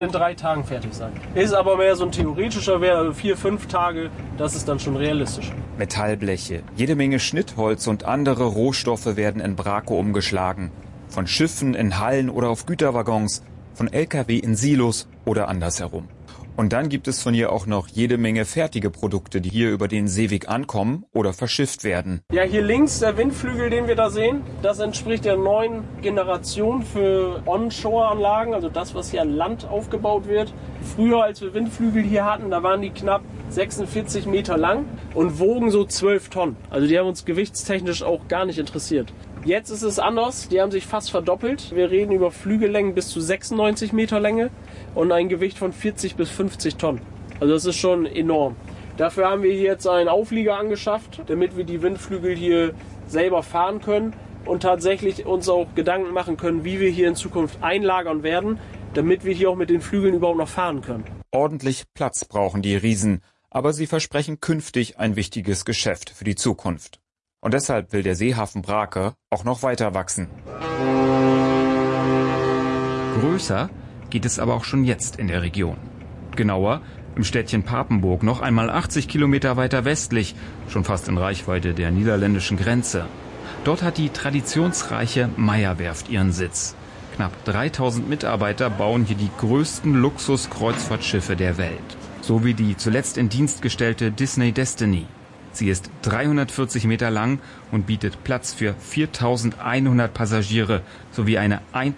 in 3 Tagen fertig sein. Ist aber mehr so ein theoretischer Wert, also 4, 5 Tage, das ist dann schon realistisch. Metallbleche, jede Menge Schnittholz und andere Rohstoffe werden in Braco umgeschlagen. Von Schiffen in Hallen oder auf Güterwaggons, von LKW in Silos oder andersherum. Und dann gibt es von hier auch noch jede Menge fertige Produkte, die hier über den Seeweg ankommen oder verschifft werden. Ja, hier links der Windflügel, den wir da sehen, das entspricht der neuen Generation für Onshore-Anlagen, also das, was hier an Land aufgebaut wird. Früher, als wir Windflügel hier hatten, da waren die knapp 46 Meter lang und wogen so 12 Tonnen. Also die haben uns gewichtstechnisch auch gar nicht interessiert. Jetzt ist es anders, die haben sich fast verdoppelt. Wir reden über Flügellängen bis zu 96 Meter Länge und ein Gewicht von 40 bis 50 Tonnen. Also das ist schon enorm. Dafür haben wir hier jetzt einen Auflieger angeschafft, damit wir die Windflügel hier selber fahren können und tatsächlich uns auch Gedanken machen können, wie wir hier in Zukunft einlagern werden, damit wir hier auch mit den Flügeln überhaupt noch fahren können. Ordentlich Platz brauchen die Riesen, aber sie versprechen künftig ein wichtiges Geschäft für die Zukunft. Und deshalb will der Seehafen Brake auch noch weiter wachsen. Größer geht es aber auch schon jetzt in der Region. Genauer im Städtchen Papenburg, noch einmal 80 Kilometer weiter westlich, schon fast in Reichweite der niederländischen Grenze. Dort hat die traditionsreiche Meyer-Werft ihren Sitz. Knapp 3000 Mitarbeiter bauen hier die größten Luxus-Kreuzfahrtschiffe der Welt. So wie die zuletzt in Dienst gestellte Disney Destiny. Sie ist 340 Meter lang und bietet Platz für 4100 Passagiere sowie eine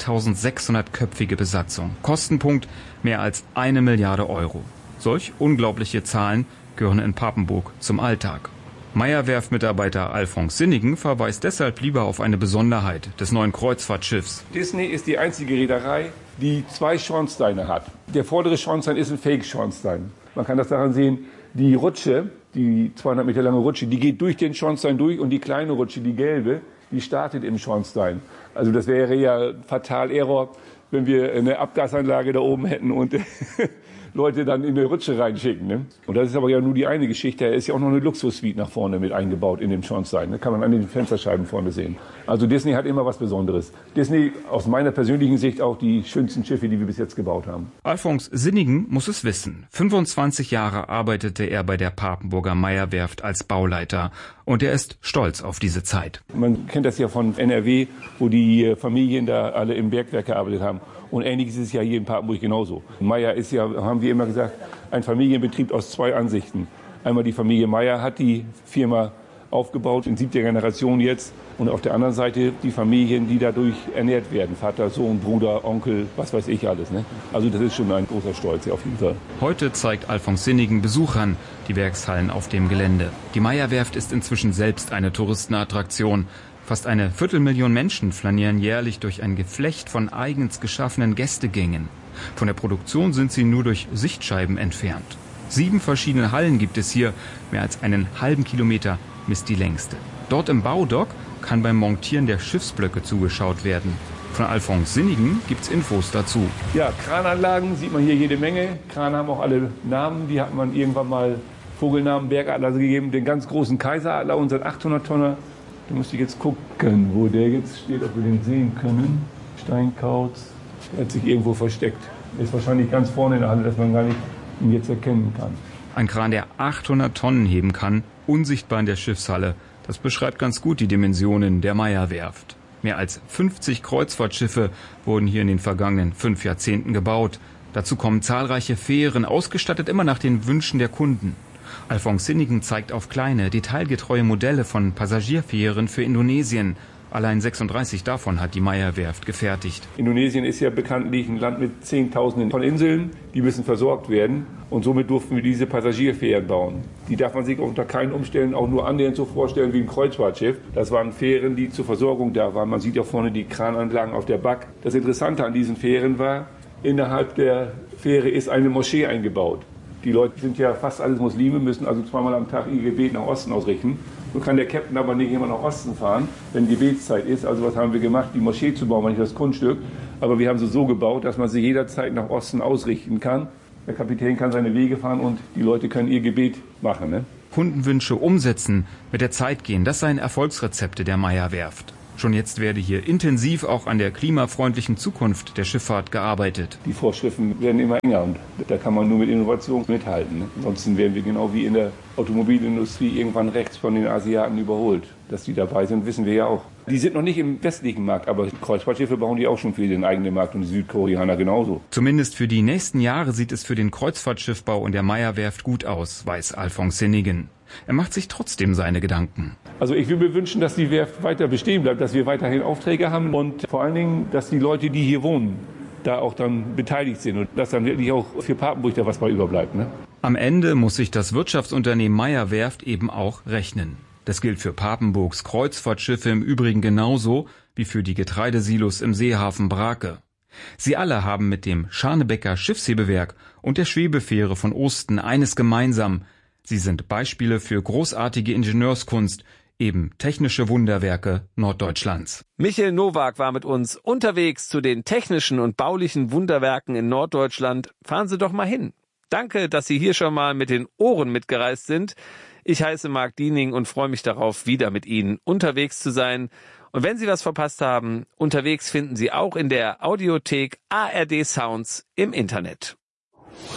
1600-köpfige Besatzung. Kostenpunkt mehr als 1 Milliarde Euro. Solch unglaubliche Zahlen gehören in Papenburg zum Alltag. Meyer-Werft-Mitarbeiter Alfons Sinnigen verweist deshalb lieber auf eine Besonderheit des neuen Kreuzfahrtschiffs. Disney ist die einzige Reederei, die 2 Schornsteine hat. Der vordere Schornstein ist ein Fake-Schornstein. Man kann das daran sehen, die Rutsche, die 200 Meter lange Rutsche, die geht durch den Schornstein durch und die kleine Rutsche, die gelbe, die startet im Schornstein. Also das wäre ja fatal Error, wenn wir eine Abgasanlage da oben hätten und Leute dann in eine Rutsche reinschicken. Ne? Und das ist aber ja nur die eine Geschichte. Da ist ja auch noch eine Luxussuite nach vorne mit eingebaut in dem Schornstein. Da kann man an den Fensterscheiben vorne sehen. Also Disney hat immer was Besonderes. Disney, aus meiner persönlichen Sicht, auch die schönsten Schiffe, die wir bis jetzt gebaut haben. Alfons Sinnigen muss es wissen. 25 Jahre arbeitete er bei der Papenburger Meyer-Werft als Bauleiter. Und er ist stolz auf diese Zeit. Man kennt das ja von NRW, wo die Familien da alle im Bergwerk gearbeitet haben. Und ähnliches ist ja hier in Papenburg genauso. Meyer ist ja, haben wir immer gesagt, ein Familienbetrieb aus 2 Ansichten. Einmal die Familie Meyer hat die Firma aufgebaut, in 7. Generation jetzt. Und auf der anderen Seite die Familien, die dadurch ernährt werden. Vater, Sohn, Bruder, Onkel, was weiß ich alles. Ne? Also das ist schon ein großer Stolz auf jeden Fall. Heute zeigt Alfons Sinnigen Besuchern die Werkshallen auf dem Gelände. Die Meyer-Werft ist inzwischen selbst eine Touristenattraktion. Fast 250.000 Menschen flanieren jährlich durch ein Geflecht von eigens geschaffenen Gästegängen. Von der Produktion sind sie nur durch Sichtscheiben entfernt. 7 verschiedene Hallen gibt es hier, mehr als einen halben Kilometer misst die längste. Dort im Baudock kann beim Montieren der Schiffsblöcke zugeschaut werden. Von Alfons Sinnigen gibt's Infos dazu. Ja, Krananlagen sieht man hier jede Menge. Krane haben auch alle Namen, die hat man irgendwann mal Vogelnamen, Bergadler gegeben. Den ganz großen Kaiseradler, unseren 800-Tonner. Da müsste ich jetzt gucken, wo der jetzt steht, ob wir den sehen können. Steinkauz, der hat sich irgendwo versteckt. Der ist wahrscheinlich ganz vorne in der Halle, dass man gar nicht ihn jetzt erkennen kann. Ein Kran, der 800 Tonnen heben kann, unsichtbar in der Schiffshalle. Das beschreibt ganz gut die Dimensionen der Meyer-Werft. Mehr als 50 Kreuzfahrtschiffe wurden hier in den vergangenen 5 Jahrzehnten gebaut. Dazu kommen zahlreiche Fähren, ausgestattet immer nach den Wünschen der Kunden. Alfons Sinnigen zeigt auf kleine, detailgetreue Modelle von Passagierfähren für Indonesien. Allein 36 davon hat die Meyer-Werft gefertigt. Indonesien ist ja bekanntlich ein Land mit Zehntausenden von Inseln. Die müssen versorgt werden. Und somit durften wir diese Passagierfähren bauen. Die darf man sich unter keinen Umständen auch nur annähernd so vorstellen wie ein Kreuzfahrtschiff. Das waren Fähren, die zur Versorgung da waren. Man sieht ja vorne die Krananlagen auf der Back. Das Interessante an diesen Fähren war, innerhalb der Fähre ist eine Moschee eingebaut. Die Leute sind ja fast alles Muslime, müssen also 2-mal am Tag ihr Gebet nach Osten ausrichten. So kann der Captain aber nicht immer nach Osten fahren, wenn Gebetszeit ist. Also was haben wir gemacht? Die Moschee zu bauen, war nicht das Kunststück. Aber wir haben sie so gebaut, dass man sie jederzeit nach Osten ausrichten kann. Der Kapitän kann seine Wege fahren und die Leute können ihr Gebet machen. Ne? Kundenwünsche umsetzen, mit der Zeit gehen, das seien Erfolgsrezepte der Meyer-Werft. Schon jetzt werde hier intensiv auch an der klimafreundlichen Zukunft der Schifffahrt gearbeitet. Die Vorschriften werden immer enger und da kann man nur mit Innovation mithalten. Ne? Ansonsten werden wir genau wie in der Automobilindustrie irgendwann rechts von den Asiaten überholt. Dass die dabei sind, wissen wir ja auch. Die sind noch nicht im westlichen Markt, aber Kreuzfahrtschiffe bauen die auch schon für den eigenen Markt und die Südkoreaner genauso. Zumindest für die nächsten Jahre sieht es für den Kreuzfahrtschiffbau in der Meyer-Werft gut aus, weiß Alfons Sinnigen. Er macht sich trotzdem seine Gedanken. Also ich würde mir wünschen, dass die Werft weiter bestehen bleibt, dass wir weiterhin Aufträge haben und vor allen Dingen, dass die Leute, die hier wohnen, da auch dann beteiligt sind und dass dann wirklich auch für Papenburg da was mal überbleibt. Ne? Am Ende muss sich das Wirtschaftsunternehmen Meyer-Werft eben auch rechnen. Das gilt für Papenburgs Kreuzfahrtschiffe im Übrigen genauso wie für die Getreidesilos im Seehafen Brake. Sie alle haben mit dem Scharnebecker Schiffshebewerk und der Schwebefähre von Osten eines gemeinsam: Sie sind Beispiele für großartige Ingenieurskunst, eben technische Wunderwerke Norddeutschlands. Michael Nowak war mit uns unterwegs zu den technischen und baulichen Wunderwerken in Norddeutschland. Fahren Sie doch mal hin. Danke, dass Sie hier schon mal mit den Ohren mitgereist sind. Ich heiße Marc Diening und freue mich darauf, wieder mit Ihnen unterwegs zu sein. Und wenn Sie was verpasst haben, unterwegs finden Sie auch in der Audiothek ARD Sounds im Internet.